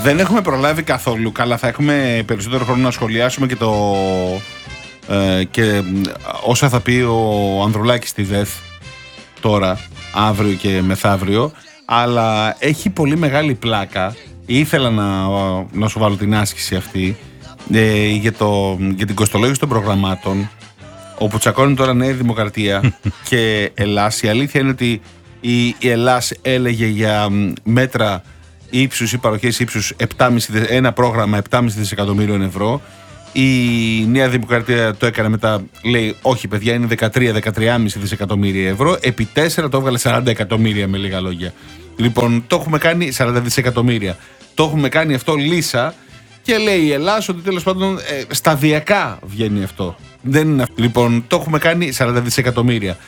Δεν έχουμε προλάβει καθόλου. Καλά, θα έχουμε περισσότερο χρόνο να σχολιάσουμε και και όσα θα πει ο Ανδρουλάκης στη ΔΕΘ τώρα, αύριο και μεθαύριο. Αλλά έχει πολύ μεγάλη πλάκα. Ήθελα να σου βάλω την άσκηση αυτή για την κοστολόγηση των προγραμμάτων, όπου τσακώνει τώρα Νέα Δημοκρατία και Ελλάς. Η αλήθεια είναι ότι η Ελλάς έλεγε για μέτρα ύψους ή παροχές ύψους ένα πρόγραμμα 7,5 δισεκατομμύριων ευρώ. Η Νέα Δημοκρατία το έκανε μετά, λέει όχι παιδιά, είναι 13,5 δισεκατομμύρια ευρώ. Επί 4 το έβγαλε 40 εκατομμύρια, με λίγα λόγια. Λοιπόν, το έχουμε κάνει 40 δισεκατομμύρια. Το έχουμε κάνει αυτό λύσα και λέει η Ελλάς ότι τέλος πάντων σταδιακά βγαίνει αυτό. Δεν είναι αυτό. Λοιπόν, το έχουμε κάνει 40 δισεκατομμύρια.